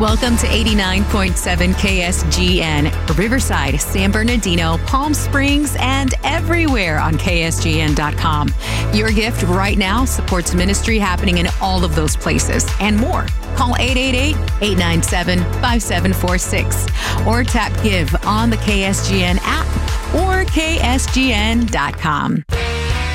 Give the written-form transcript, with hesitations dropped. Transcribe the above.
Welcome to 89.7 KSGN, Riverside, San Bernardino, Palm Springs, and everywhere on KSGN.com. Your gift right now supports ministry happening in all of those places and more. Call 888-897-5746 or tap Give on the KSGN app or KSGN.com.